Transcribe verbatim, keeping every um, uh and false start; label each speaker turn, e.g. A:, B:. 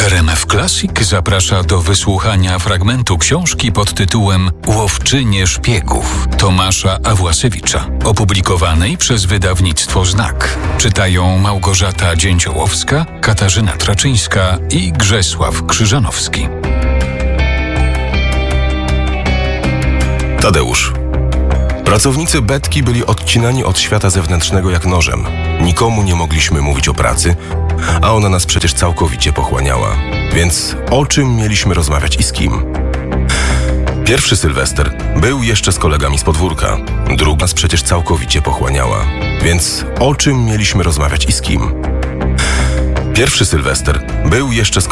A: R M F Classic zaprasza do wysłuchania fragmentu książki pod tytułem Łowczynie szpiegów Tomasza Awłasiewicza, opublikowanej przez wydawnictwo Znak. Czytają Małgorzata Dzięciołowska, Katarzyna Traczyńska i Grzesław Krzyżanowski.
B: Tadeusz. Pracownicy Betki byli odcinani od świata zewnętrznego jak nożem. Nikomu nie mogliśmy mówić o pracy, a ona nas przecież całkowicie pochłaniała. Więc o czym mieliśmy rozmawiać i z kim? Pierwszy Sylwester był jeszcze z kolegami z podwórka. Drugi nas przecież całkowicie pochłaniała. Więc o czym mieliśmy rozmawiać i z kim? Pierwszy Sylwester był jeszcze z